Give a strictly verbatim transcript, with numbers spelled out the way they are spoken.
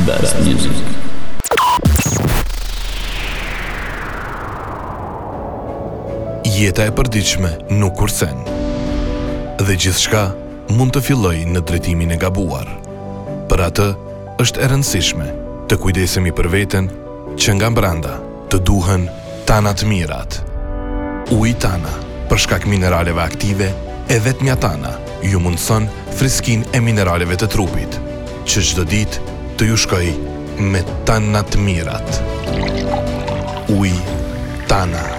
Best music. Jeta e përditshme nuk kursen, dhe gjithçka mund të fillojë në drejtimin e gabuar. Për atë, është e rëndësishme të kujdesemi për veten që nga brenda të duhen Tana të mirat. Uji Tana, për shkak mineraleve aktive, e vetmja Tana ju mundson friskinë e mineraleve të trupit, që çdo ditë të ju shkojë me Tana të mirat. Uji Tana.